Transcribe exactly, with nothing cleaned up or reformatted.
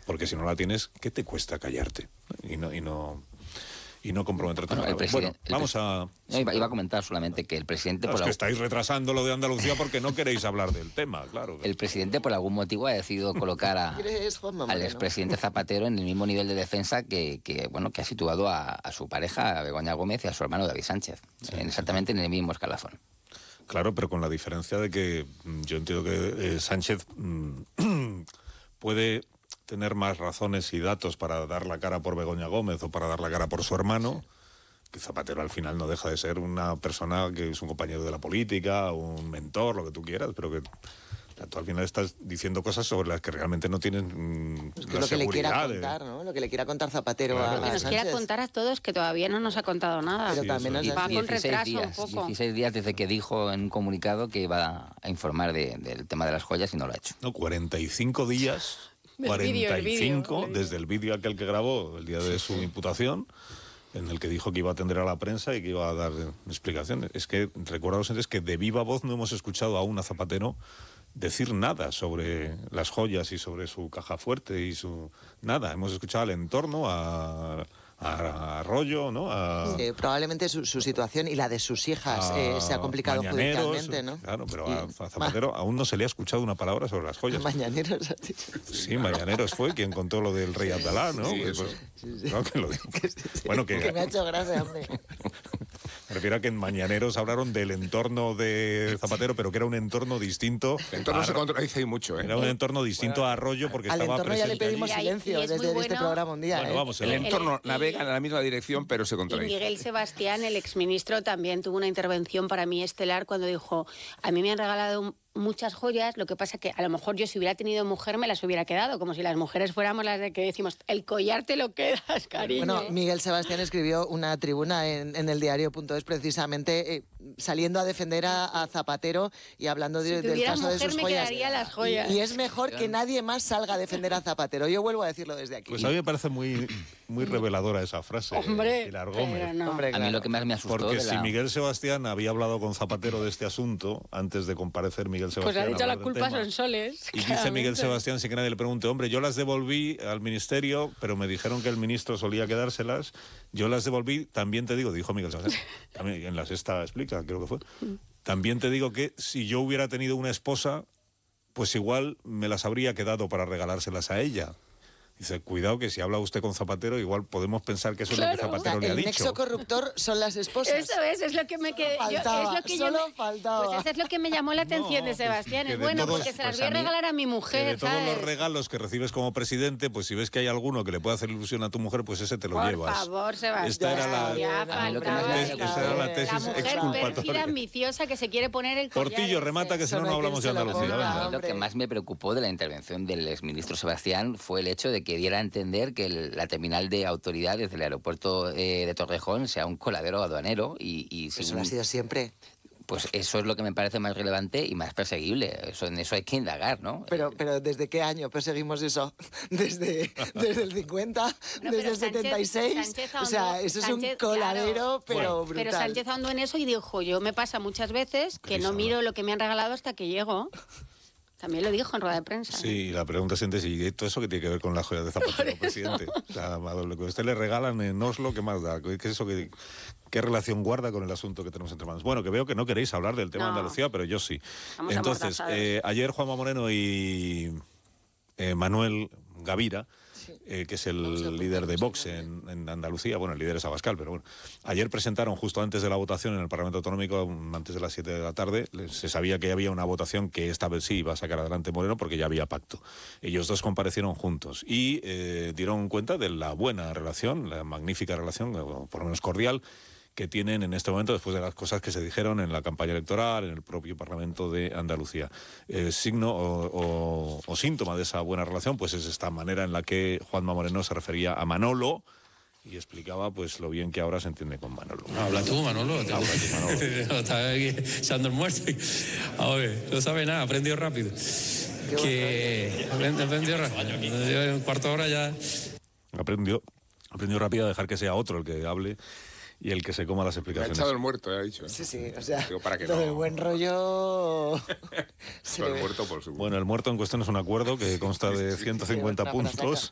porque si no la tienes, ¿qué te cuesta callarte? Y no... Y no y no comprometerte. Bueno, el bueno, vamos a... No, iba, iba a comentar solamente que el presidente... No, por es que la... estáis retrasando lo de Andalucía porque no queréis hablar del tema, claro. El presidente por algún motivo ha decidido colocar a, al expresidente Zapatero en el mismo nivel de defensa que, que, bueno, que ha situado a, a su pareja, a Begoña Gómez, y a su hermano David Sánchez, sí, en exactamente en el mismo escalafón. Claro, pero con la diferencia de que yo entiendo que eh, Sánchez mmm, puede... tener más razones y datos para dar la cara por Begoña Gómez o para dar la cara por su hermano, que Zapatero al final no deja de ser una persona que es un compañero de la política, un mentor, lo que tú quieras, pero que tú al final estás diciendo cosas sobre las que realmente no tienen mmm, es que la lo que le quiera de... contar, ¿no? Lo que le quiera contar Zapatero claro, a, a que nos Sánchez. quiera contar a todos que todavía no nos ha contado nada. Pero sí, también eso nos va con retraso días, un poco. dieciséis días desde que dijo en un comunicado que iba a informar de, del tema de las joyas y no lo ha hecho. No, cuarenta y cinco días... Del cuarenta y cinco, vídeo, el vídeo. desde el vídeo aquel que grabó el día de su imputación, en el que dijo que iba a atender a la prensa y que iba a dar explicaciones. Es que, recuerdaos antes que de viva voz no hemos escuchado aún a Zapatero decir nada sobre las joyas y sobre su caja fuerte y su... Nada, hemos escuchado al entorno, a... a Arroyo, ¿no? A, sí, probablemente su, su situación y la de sus hijas eh, se ha complicado judicialmente, ¿no? Claro, pero y, a Zapatero ma, aún no se le ha escuchado una palabra sobre las joyas. Mañaneros. Sí, Mañaneros fue quien contó lo del rey Abdalá, ¿no? Sí, pues, sí, sí, sí. Claro que lo dijo. Que, sí, sí. Bueno, que, que me ha hecho gracia, hombre. Me refiero a que en Mañaneros hablaron del entorno de Zapatero, pero que era un entorno distinto. El entorno a, se contradice ahí mucho, ¿eh? Era un entorno distinto bueno, a Arroyo porque al estaba entorno ya le pedimos allí. silencio y, y desde bueno, este programa un día. Bueno, ¿eh? vamos, el, el entorno el, navega en la misma dirección, pero se contradice. Y Miguel Sebastián, el exministro, también tuvo una intervención para mí estelar cuando dijo: a mí me han regalado un muchas joyas, lo que pasa que a lo mejor yo si hubiera tenido mujer me las hubiera quedado, como si las mujeres fuéramos las de que decimos, el collar te lo quedas, cariño. Bueno, Miguel Sebastián escribió una tribuna en, en el diario.es precisamente eh, saliendo a defender a, a Zapatero y hablando de, si del caso mujer, de sus me joyas. Quedaría las joyas. Y, y es mejor que nadie más salga a defender a Zapatero. Yo vuelvo a decirlo desde aquí. Pues a mí me parece muy, muy reveladora esa frase. Hombre, Pilar Gómez. no. Hombre, claro. A mí lo que más me asustó Porque de si la... Miguel Sebastián había hablado con Zapatero de este asunto antes de comparecer Miguel Sebastián. Pues ha dicho la culpa tema, son soles. Y dice Miguel Sebastián, sin que nadie le pregunte, hombre, yo las devolví al ministerio, pero me dijeron que el ministro solía quedárselas. Yo las devolví, también te digo, dijo Miguel Sebastián, también en la sexta explica, creo que fue. También te digo que si yo hubiera tenido una esposa, pues igual me las habría quedado para regalárselas a ella. Dice, cuidado que si habla usted con Zapatero, igual podemos pensar que eso claro. es lo que Zapatero o sea, le ha el dicho. El nexo corruptor son las esposas. Eso es, es lo que me quedé. Faltaba, es lo que solo yo me, faltaba. Pues eso es lo que me llamó la atención no, de Sebastián. Pues, es bueno, todos, porque se las pues voy a mí, regalar a mi mujer. de todos ¿sabes? los regalos que recibes como presidente, pues si ves que hay alguno que le puede hacer ilusión a tu mujer, pues ese te lo Por llevas. Por favor, Sebastián. Esta era la, ya, a mí lo que bravo, más me esta esa era la tesis la mujer exculpatoria. pérfida, ambiciosa, que se quiere poner el collar. Portillo, remata, que si no, no hablamos de Andalucía. A mí lo que más me preocupó de la intervención del exministro Sebastián fue el hecho de que diera a entender que el, la terminal de autoridades del aeropuerto eh, de Torrejón sea un coladero aduanero y, y Eso sin, lo ha sido siempre. Pues eso es lo que me parece más relevante y más perseguible. Eso, en eso hay que indagar, ¿no? Pero, pero ¿desde qué año perseguimos eso? ¿Desde, desde el cincuenta? No, ¿Desde el Sánchez, setenta y seis? Sánchez ahondó, o sea, eso Sánchez, es un coladero, claro, pero bueno, brutal. Pero Sánchez ahondó en eso y dijo, yo me pasa muchas veces que no miro lo que me han regalado hasta que llego. También lo dijo en rueda de prensa. Sí, la pregunta siguiente es, ¿y todo eso qué tiene que ver con las joyas de Zapatero, presidente? O sea, lo que a usted le regalan en Oslo, ¿qué más da? ¿Qué es eso que, qué relación guarda con el asunto que tenemos entre manos? Bueno, que veo que no queréis hablar del tema no. de Andalucía, pero yo sí. Vamos Entonces, eh, ayer Juanma Moreno y eh, Manuel Gavira, Eh, que es el líder de Vox en, en Andalucía, bueno, el líder es Abascal, pero bueno, ayer presentaron justo antes de la votación en el Parlamento Autonómico, antes de las siete de la tarde, se sabía que había una votación que esta vez sí iba a sacar adelante Moreno porque ya había pacto. Ellos dos comparecieron juntos y eh, dieron cuenta de la buena relación, la magnífica relación, por lo menos cordial, que tienen en este momento después de las cosas que se dijeron en la campaña electoral, en el propio Parlamento de Andalucía. Eh, signo o, o, o síntoma de esa buena relación pues es esta manera en la que Juanma Moreno se refería a Manolo y explicaba pues lo bien que ahora se entiende con Manolo. Habla tú, Manolo. Habla tú, Manolo. Estaba aquí echando el muerto. A ver, no sabe nada, aprendió rápido. Que aprendió rápido. En un cuarto de hora ya... Aprendió, aprendió rápido a dejar que sea otro el que hable y el que se coma las Me ha explicaciones. echado el muerto, ya ha dicho. ¿eh? Sí, sí, o sea, Digo, para que lo no... del buen rollo... Echado el muerto, por supuesto. Bueno, el muerto en cuestión es un acuerdo que consta de Sí, ciento cincuenta sí, puntos